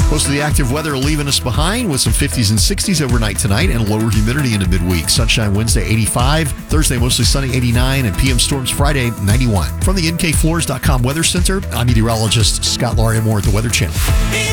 Most of the active weather leaving us behind with some 50s and 60s overnight tonight and lower humidity into midweek. Sunshine Wednesday, 85. Thursday, mostly sunny, 89. And PM storms Friday, 91. From the NKFloors.com Weather Center, I'm meteorologist Scott Larimore at the Weather Channel.